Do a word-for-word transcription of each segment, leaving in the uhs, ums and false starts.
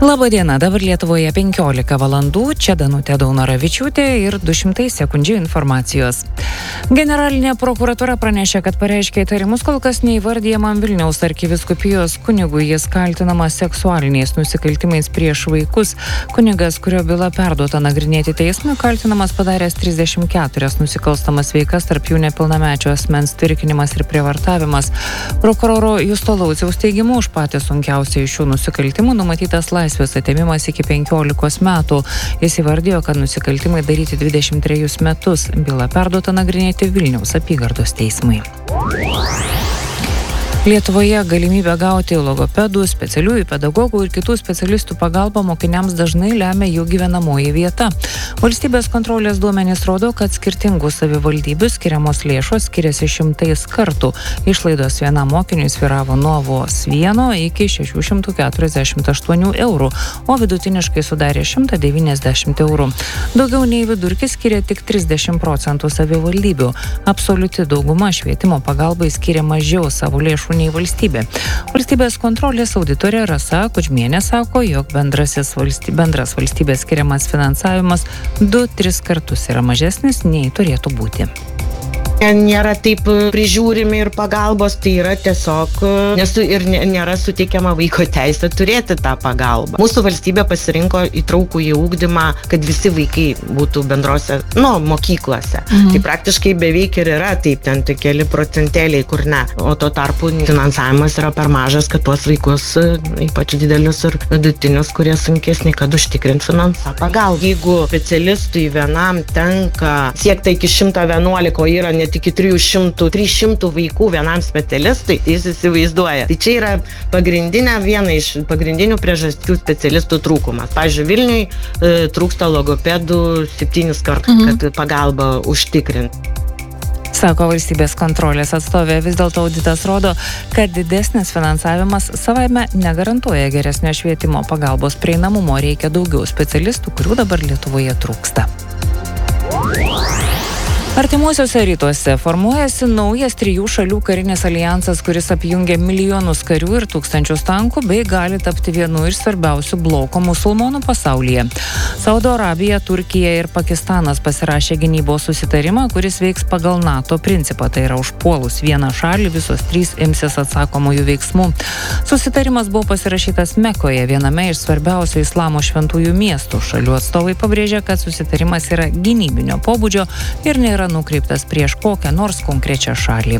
Labą dieną, dabar Lietuvoje penkiolika valandų, čia Danutė Daunoravičiūtė ir du šimtai sekundžių informacijos. Generalinė prokuratūra pranešė, kad pareiškė įtarimus kol kas neįvardyjamam Vilniaus arkivyskupijos kunigui, jis kaltinamas seksualiniais nusikaltimais prieš vaikus. Kunigas, kurio byla perduota nagrinėti teismui, kaltinamas padaręs trisdešimt keturias nusikalstamas veikas, tarp jų nepilnamečio asmens tvirkinimas ir prievartavimas. Prokuroro Justo Lauciaus teigimu, už patį sunkiausią iš šių nusikaltimų numatytas laisvės atėmimas iki penkiolikos metų. Jis įvardijo, kad nusikaltimai daryti dvidešimt trejus metus. Byla perduota nagrinėti Vilniaus apygardos teismui. Lietuvoje galimybę gauti logopedų, specialiųjų pedagogų ir kitų specialistų pagalbą mokiniams dažnai lemia jų gyvenamoji vieta. Valstybės kontrolės duomenys rodo, kad skirtingų savivaldybių skiriamos lėšos skiriasi šimtais kartų. Išlaidos vienam mokiniui svyravo nuo vos vieno iki šešių šimtų keturiasdešimt aštuonių eurų, o vidutiniškai sudarė šimtą devyniasdešimt eurų. Daugiau nei vidurkis skiria tik trisdešimt procentų savivaldybių. Absoliuti dauguma švietimo pagalbai skiria mažiau savo lėšų nei valstybė. Valstybės kontrolės auditorė Rasa Kudžmienė sako, jog bendrasis valsty, bendras valstybės skiriamas finansavimas du tris kartus yra mažesnis nei turėtų būti. Nėra taip prižiūrimi ir pagalbos, tai yra tiesiog, nes ir nėra suteikiama vaiko teisė turėti tą pagalbą. Mūsų valstybė pasirinko įtraukų į ugdymą, kad visi vaikai būtų bendrose, nu, mokyklose. Mhm. Tai praktiškai beveik ir yra taip, ten tai keli procentėliai, kur ne. O tuo tarpu finansavimas yra per mažas, kad tuos vaikus, ypač didelius ir vidutinius, kurie sunkesni, kad užtikrint finansą pagalbą. Jeigu specialistui vienam tenka siekti iki šimto vienuolika, o yra net iki trijų šimtų, trijų šimtų vaikų vienam specialistui, jis įsivaizduoja. Tai čia yra pagrindinė, viena iš pagrindinių priežasčių specialistų trūkumas. Pavyzdžiui, Vilniui e, trūksta logopedų septynis kartus, mhm. kad pagalbą užtikrint. Sako valstybės kontrolės atstovė, vis dėlto auditas rodo, kad didesnis finansavimas savaime negarantuoja geresnio švietimo pagalbos prieinamumo, reikia daugiau specialistų, kurių dabar Lietuvoje trūksta. Artimuosiuose rytuose formuojasi naujas trijų šalių karinis aljansas, kuris apjungia milijonus karių ir tūkstančius tankų, bei gali tapti vienu iš svarbiausių bloko musulmonų pasaulyje. Saudo Arabija, Turkija ir Pakistanas pasirašė gynybos susitarimą, kuris veiks pagal NATO principą, tai yra užpuolus vieną šalį, visos trys imsis atsakomųjų veiksmų. Susitarimas buvo pasirašytas Mekoje, viename iš svarbiausių islamo šventųjų miestų. Šalių atstovai pabrėžia, kad susitarimas yra gynybinio pobūdžio ir nėra nukreiptas prieš kokią nors konkrečią šalį.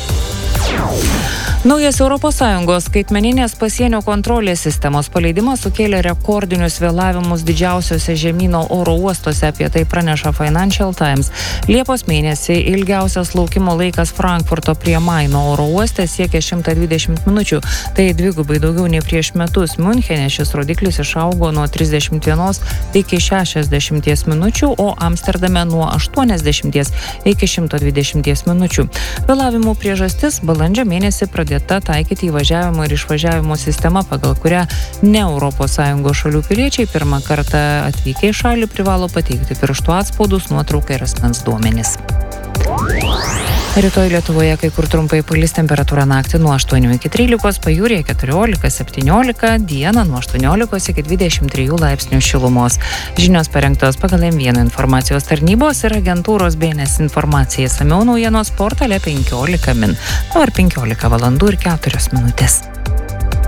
Naujas Europos Sąjungos skaitmeninės pasienio kontrolės sistemos paleidimas sukėlė rekordinius vėlavimus didžiausiose žemyno oro uostuose, apie tai praneša Financial Times. Liepos mėnesį ilgiausias laukimo laikas Frankfurto prie Maino oro uoste siekė šimtą dvidešimt minučių, tai dvigubai daugiau nei prieš metus. Miunchene šis rodiklis išaugo nuo trisdešimt vienos iki šešiasdešimties minučių, o Amsterdame nuo aštuoniasdešimties iki šimto dvidešimties minučių. Vėlavimų priežastis balandžio mėnesį pradėta taikyti įvažiavimo ir išvažiavimo sistema, pagal kurią ne Europos Sąjungos šalių piliečiai pirmą kartą atvykę į šalį privalo pateikti pirštų atspaudus, nuotrauką ir asmens duomenis. Rytoj Lietuvoje kai kur trumpai palis, temperatūra naktį nuo aštuonių iki trylikos, pajūryje keturiolika septyniolika, dieną nuo aštuoniolikos iki dvidešimt trijų laipsnių šilumos. Žinios parengtos pagal M vienas informacijos tarnybos ir agentūros B N S informacija. Išsamiau naujienos portale penkiolika min. Dabar penkiolika valandų ir keturios minutės.